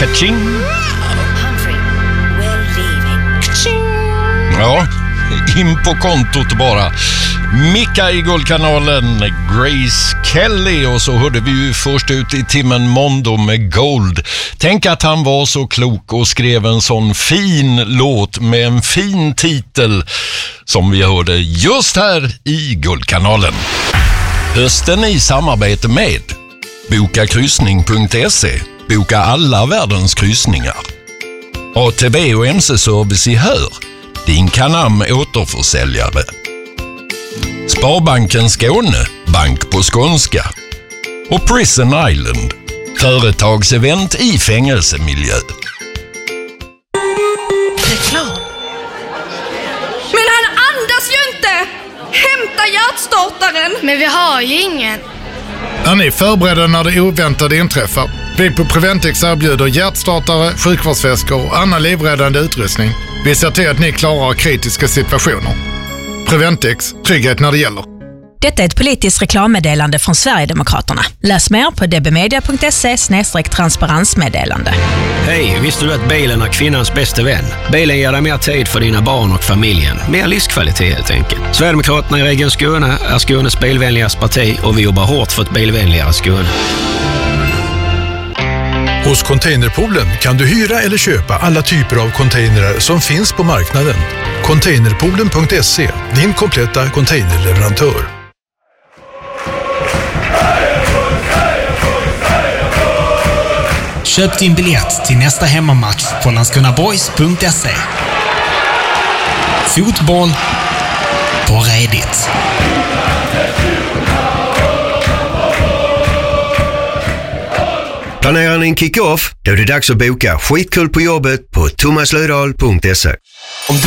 Kaching. Ja, in på kontot bara. Micka i Guldkanalen, Grace Kelly, och så hörde vi ju först ut i timmen Mondo med Gold. Tänk att han var så klok och skrev en sån fin låt med en fin titel som vi hörde just här i Guldkanalen. Hösten i samarbete med Bokakryssning.se. Boka alla världens kryssningar. ATB och MC-service i Hör. Din Kanam återförsäljare. Sparbanken Skåne, bank på skånska. Och Prison Island, företagsevent i fängelsemiljö. Reklam. Men han andas ju inte! Hämta hjärtstartaren! Men vi har ju ingen. Är ni förberedda när det oväntade inträffar? Vi på Preventix erbjuder hjärtstartare, sjukvårdsväskor och annan livräddande utrustning. Vi ser till att ni klarar kritiska situationer. Preventix, trygghet när det gäller. Detta är ett politiskt reklammeddelande från Sverigedemokraterna. Läs mer på dbmedia.se/transparensmeddelande. Hej, visste du att bilen är kvinnans bästa vän? Bilen ger dig mer tid för dina barn och familjen. Mer livskvalitet helt enkelt. Sverigedemokraterna i Region Skåne är Skånes bilvänligaste parti och vi jobbar hårt för ett bilvänligare Skåne. Hos Containerpoolen kan du hyra eller köpa alla typer av containrar som finns på marknaden. Containerpoolen.se, din kompletta containerleverantör. Köp din biljett till nästa hemmamatch på landskrona.boys.se. Fotboll på redigt. Planerar ni en kick-off? Då är det dags att boka skitkul på jobbet på thomaslödahl.se.